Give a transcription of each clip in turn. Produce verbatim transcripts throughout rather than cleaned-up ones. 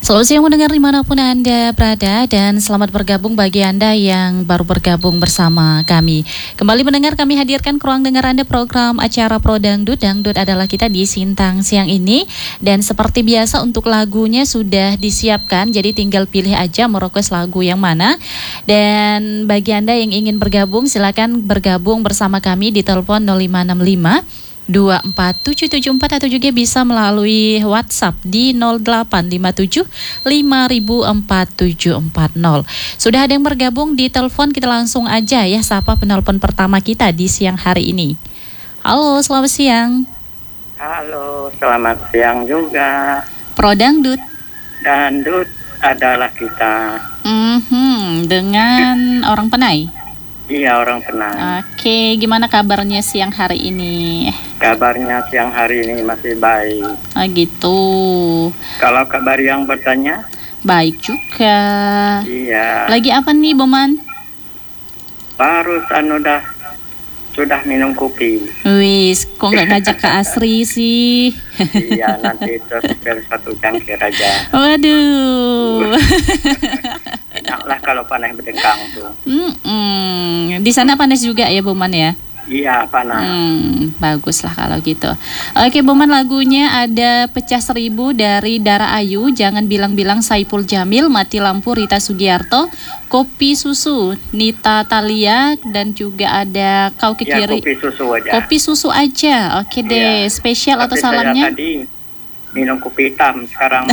Selamat siang mendengar dimanapun Anda berada dan selamat bergabung bagi Anda yang baru bergabung bersama kami. Kembali mendengar kami hadirkan ke ruang dengar Anda program acara Pro Dangdut. Dangdut adalah kita di Sintang siang ini. Dan seperti biasa untuk lagunya sudah disiapkan, jadi tinggal pilih aja mau request lagu yang mana. Dan bagi Anda yang ingin bergabung silakan bergabung bersama kami di telepon nol lima enam lima dua empat tujuh tujuh empat atau juga bisa melalui WhatsApp di nol delapan lima tujuh lima empat tujuh empat nol. Sudah ada yang bergabung di telepon, kita langsung aja ya sapa penelpon pertama kita di siang hari ini. Halo, selamat siang. Halo, selamat siang juga. Pro Dangdut. Dangdut adalah kita. Mm-hmm, dengan orang Penai. Iya, orang Penang. Oke, gimana kabarnya siang hari ini? Kabarnya siang hari ini masih baik. Oh gitu. Kalau kabar yang bertanya? Baik juga. Iya. Lagi apa nih, Boman? Barusan udah sudah minum kopi. Wis, kok nggak ngajak ke Asri sih? Iya, nanti terus satu cangkir aja. Waduh. Enaklah kalau panas berdengkang tuh. Mm-mm. Di sana panas juga ya, Boman ya? Iya, panas. Hmm, bagus lah kalau gitu. Oke, Boman, lagunya ada Pecah Seribu dari Dara Ayu, Jangan Bilang-Bilang Saipul Jamil, Mati Lampu Rita Sugiarto, Kopi Susu Nita Talia, dan juga ada Kau ke Ya, Kiri. kopi susu aja. Kopi susu aja. Oke deh, Ya. spesial atau Tapi salamnya? saya tadi minum kopi hitam, sekarang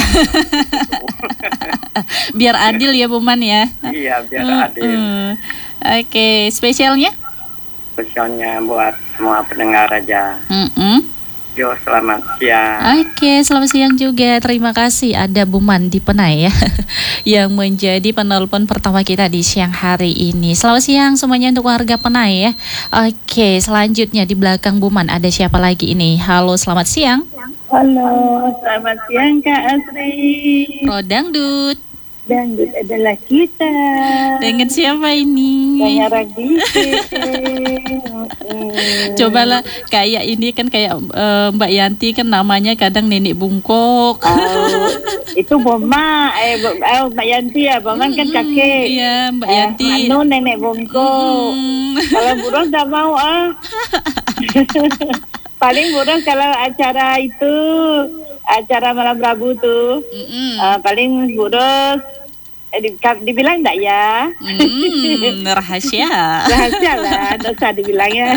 Biar adil ya, Boman ya. iya, biar Uh, adil. uh. Oke, spesialnya? Spesialnya buat semua pendengar aja. Mm-mm. Yo, selamat siang. Oke, selamat siang juga. Terima kasih ada Buman di Penai ya yang menjadi penelpon pertama kita di siang hari ini. Selamat siang semuanya untuk warga Penai ya. Oke, selanjutnya di belakang Buman ada siapa lagi ini? Halo, selamat siang. Halo, selamat siang Kak Asri. Pro Dangdut. Dangdut adalah kita. Dengan siapa ini? Saya Ragdi. Cobalah kayak ini kan kayak uh, Mbak Yanti kan namanya kadang Nenek Bungkok. Oh, itu Boma, eh, eh Mbak Yanti ya, Boma kan kakek. Iya, Mbak Eh, Yanti. Anu nenek bungkuk. Mm. Kalau buruh tak mau ah. Paling buruh kalau acara itu, acara malam Rabu tuh, Mm-mm. uh, paling buruh eh, di, dibilang enggak ya? Hmm, rahasia. Rahasia lah, tidak usah dibilangnya.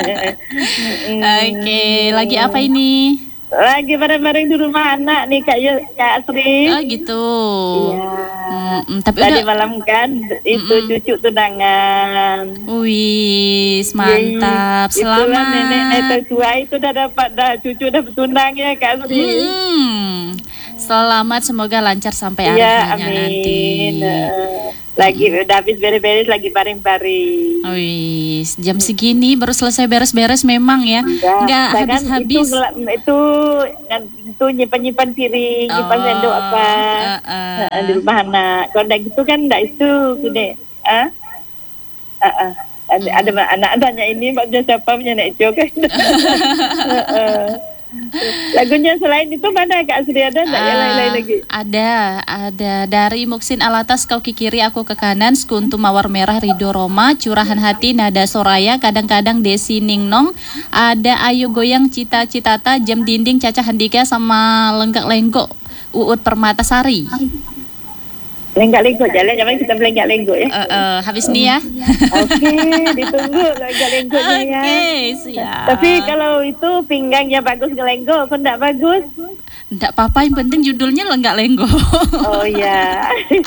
Oke, lagi apa ini? Lagi bareng-bareng di rumah anak nih Kak, Yu- Kak Asri. Oh gitu. Iya. Mm-mm, tapi Tadi udah. malam kan itu Mm-mm. cucu tunangan. Wis, mantap. Yeay, itulah Selamat. nenek tertua itu udah dapat dah cucu udah bertunang ya Kak Asri. Hmm. Selamat, semoga lancar sampai Iya, akhirnya amin. nanti. Eh, Lagi udah habis beres-beres lagi baring-baring. Wis, jam segini baru selesai beres-beres memang ya. Enggak saya kan habis-habis. Itu, gela- itu, ngan- itu nyimpan-nyimpan piring, nyimpan Oh, sendok apa uh-uh. Nah, di rumah anak. Kalau enggak gitu kan enggak itu, gede. Ah? Ah, ah. Ada, ada anak tanya ini maksudnya siapa punya Nek Jo kan. Heeh. Lagunya selain itu mana Kak Asri, ada enggak yang Ah, lain-lain lagi? Ada, ada dari Muksin Alatas, Kau ke Kiri Aku ke Kanan, Sekuntum Mawar Merah Ridho Roma, Curahan Hati Nada Soraya, Kadang-kadang Desi Ningnong, ada Ayu Goyang Cita Citata, Jam Dinding Caca Handika, sama Lenggak Lenggok Uut Permatasari. Lenggak-lenggok jalan, jangan kita lenggak-lenggok ya. Eh, eh, habis nih ya. Oke, ditunggu lenggak-lenggoknya ya. Oke, siap. Tapi kalau itu pinggangnya bagus ngelenggok, kok enggak bagus? Enggak apa-apa, yang penting judulnya Lenggak Lenggok. Oh ya.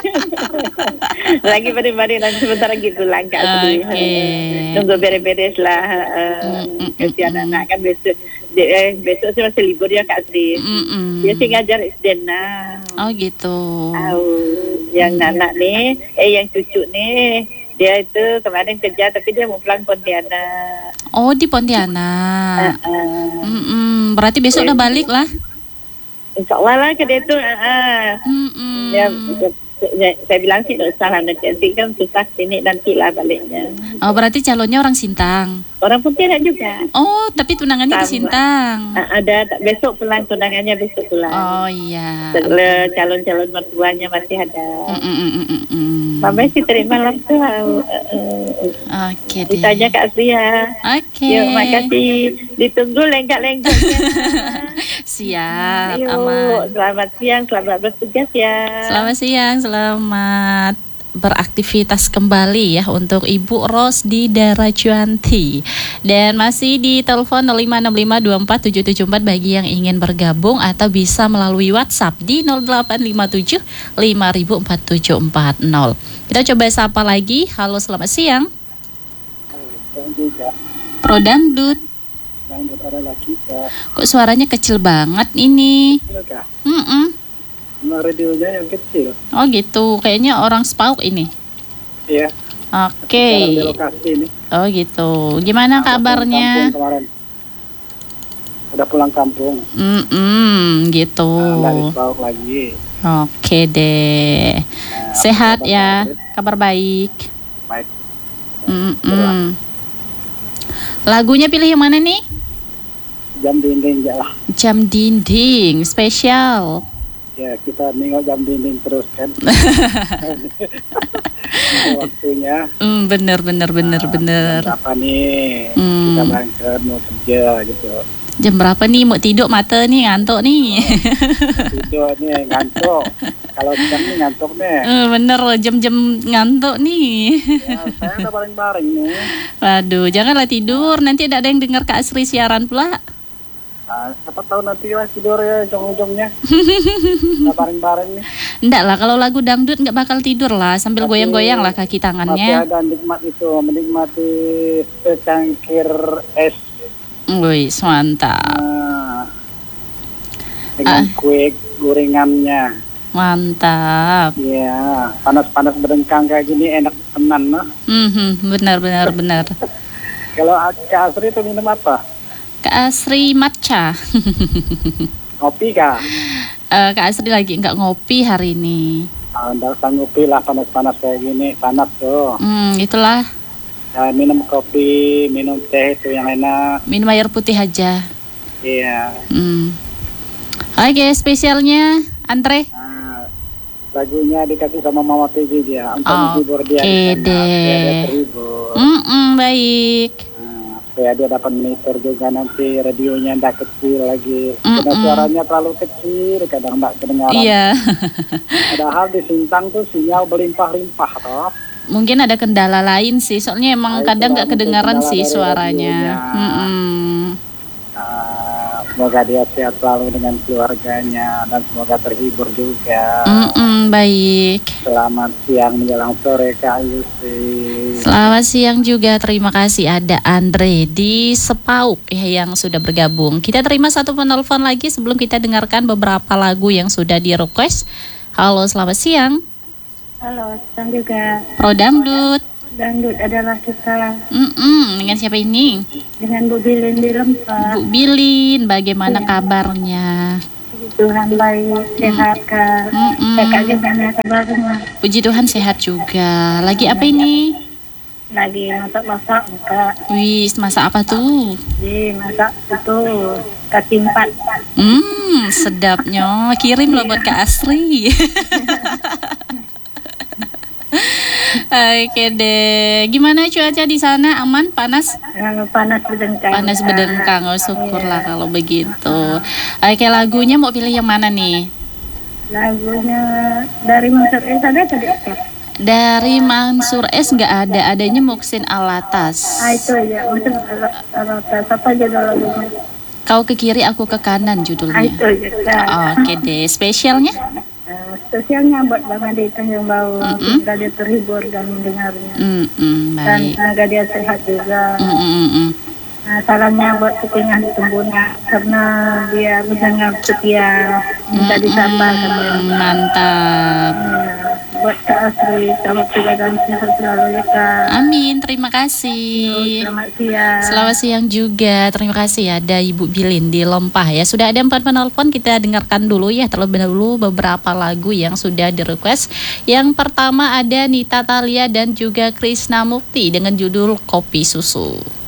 Lagi beri-beri nanti sebentar lagi pulang Kak Asri. Oke. Nunggu beres-beres lah. Mm, mm, Kasi mm, anak-anak kan besok di- eh, besok sih masih libur ya Kak Asri. Mm-mm. Dia sih ngajar S D nah. Oh gitu. Tahu. Yang anak nih, eh yang cucu nih, dia itu kemarin kerja tapi dia mau pulang Pontianak. Oh, di Pontianak. Uh, uh. Mm-mm. Berarti besok udah balik lah. Insya Allah lah ke dia tuh. Uh, uh. Mm-mm. Ya, saya, saya bilang sih tidak usah lah, nanti kan susah sini nanti lah baliknya. Oh, berarti calonnya orang Sintang. Orang Pontianak juga. Oh, tapi tunangannya di Sama. Sintang. Ah, ada tak- besok pulang tunangannya besok pulang. Oh iya. Le- calon-calon mertuanya masih ada. Mm, mm, mm, mm, mm. Mama sih terima langsung. Uh, uh, Oke deh. Itu aja Kak Asri ya. Oke. Yuk, makasih. Ditunggu lenggak-lenggaknya. Siap, Yuk, aman. selamat siang, selamat bertugas ya. Selamat siang, selamat beraktivitas kembali ya untuk Ibu Ros di Darajuanti. Dan masih di telepon nol lima enam lima dua empat tujuh tujuh empat bagi yang ingin bergabung, atau bisa melalui WhatsApp di nol delapan lima tujuh lima empat tujuh empat nol. Kita coba sapa lagi. Halo, selamat siang. juga Pro Dangdut. Dangdut adalah kita. Kok suaranya kecil banget ini? Kak, Mm-mm. radionya yang kecil. Oh gitu, kayaknya orang Spauk ini. Iya. Oke. Sekarang di lokasi ini. Oh gitu. Gimana Udah pulang kabarnya? kampung kemarin. Udah pulang kampung. Mm gitu. Nah, dari Spauk lagi. Oke deh. Nah, Sehat apa ya, kabar? kabar baik. Baik. Mm-mm. Lagunya pilih yang mana nih? Jam dinding ya lah. Jam Dinding spesial. Ya, kita nengok jam dinding terus kan. Waktunya. Mm, bener bener bener Nah, bener. jam berapa nih? Hmm. Kita berangkat mau kerja gitu. Jam berapa nih? Mau tidur mata nih, ngantuk nih. Tidur nih ngantuk. Kalau siang nih ngantuk nih. Eh, bener, jam-jam ngantuk nih. Ya, saya udah bareng-bareng nih. Waduh, janganlah tidur. Nanti ada yang dengar Kak Asri siaran pula. Nah, siapa tahu nanti lah tidur ya ujung-ujungnya. Udah bareng-bareng nih. Enggak lah, kalau lagu dangdut nggak bakal tidur lah. Sambil Tapi goyang-goyang lah kaki Masih tangannya. ada nikmat itu, menikmati secangkir es. Wih, mantap. Nah, dengan Ah. kue gorengannya. Mantap. Ya, panas-panas berdengkang kayak gini enak tenan nah. Mhm, benar benar benar. Kalau Kak Asri itu minum apa? Kak Asri matcha. Kopi kah? Eh, Kak Asri lagi nggak ngopi hari ini. Ah, nggak usah ngopi lah panas-panas kayak gini, panas tuh. Hmm, itulah, Ya, minum kopi, minum teh itu yang enak. minum air putih aja. Iya. Hmm. Oke, spesialnya Andre. Nah, lagunya dikasih sama Mama Peggy dia untuk menghibur dia. Oke di sana, supaya dia deh. terhibur. Mm-mm, baik. Nah, supaya dia dapat monitor juga nanti radionya ndak kecil lagi. Mm-mm. Karena suaranya terlalu kecil, kadang ndak kedengaran. Iya. Padahal di Sintang tuh sinyal berlimpah-limpah toh. Mungkin ada kendala lain sih, soalnya emang Nah, kadang itulah nggak kedengaran mungkin sih kendala dari suaranya. radionya. Mm-mm. Nah, semoga dia sehat selalu dengan keluarganya dan semoga terhibur juga. Mm-mm, baik. Selamat siang menjelang sore Kak Yusi. Selamat siang juga, terima kasih ada Andre di Sepauk ya yang sudah bergabung. Kita terima satu penelpon lagi sebelum kita dengarkan beberapa lagu yang sudah di request. Halo, selamat siang. Halo, dan juga Pro Dangdut. dangdut adalah kita Mm-mm, dengan siapa ini? dengan Bu Bilin di Lempa. Bu Bilin, bagaimana kabarnya? Tuhan baik, sehat Kak. Mm-mm. Kakak gimana kabarnya? Puji Tuhan sehat juga. Lagi apa ini? Lagi masak-masak Kak. Wis, masak apa tuh? Jadi masak itu kaki empat. Hmm, sedapnya. Kirim loh buat Kak Asri. Oke deh. Gimana cuaca di sana? Aman? Panas? Yang panas berdengkang. Panas berdengkang. Oh, syukurlah kalau begitu. Oke, lagunya mau pilih yang mana nih? Lagunya dari Mansur S ada tadi apa? Dari Mansur S nggak ada, adanya Muksin Alatas. Ah itu ya, Mansur Alatas apa judul lagunya? Kau ke kiri, aku ke kanan Ah judulnya. itu ya Kak. Oke deh, spesialnya? Eh, spesialnya buat Bang Adi Tanjung Bau, Mm-mm. semoga dia terhibur dan mendengarnya. Mm-mm, Dan baik. semoga dia sehat juga. Mm-mm-mm. Nah, salamnya buat Kupingan Tembuna karena dia mendengar setia minta disapa sama Mm, mantap. ya. buat Kak Asri. Selamat pagi dan sehat selalu ya Kak. Amin, terima Yo, kasih. selamat siang. Selamat siang juga, terima kasih ya, ada Ibu Bilin di Lempah ya. Sudah ada empat penelpon, kita dengarkan dulu ya terlebih dahulu beberapa lagu yang sudah di-request. Yang pertama ada Nita Talia dan juga Krisna Mukti dengan judul Kopi Susu.